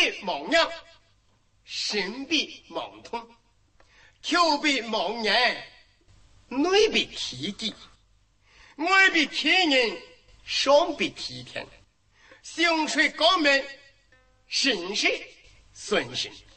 比亡人，身比亡痛，口比亡人，内比天地，外比天人，上比天天，雄水高明，神是孙神。